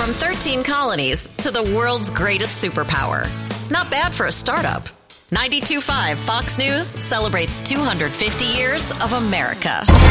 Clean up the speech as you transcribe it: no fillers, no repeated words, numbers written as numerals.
From 13 colonies to the world's greatest superpower. Not bad for a startup. 92.5 Fox News celebrates 250 years of America.